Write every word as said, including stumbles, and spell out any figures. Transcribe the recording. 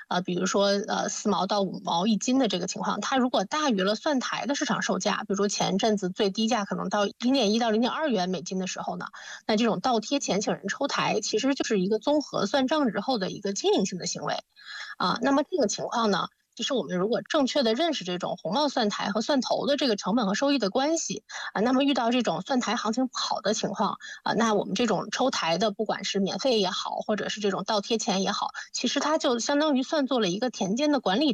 呃，比如说呃四毛到五毛一斤的这个情况，它如果大于了蒜台的市场售价，比如说前阵子最低价可能到零点一到零点二元每斤的时候呢，那这种倒贴钱请人抽台，其实就是一个综合算账之后的一个经营性的行为。啊，那么这个情况呢，其实我们如果正确的认识这种红帽蒜台和蒜头的这个成本和收益的关系啊，那么遇到这种蒜台行情不好的情况啊，那我们这种抽台的，不管是免费也好，或者是这种倒贴钱也好，其实它就相当于算做了一个田间的管理者。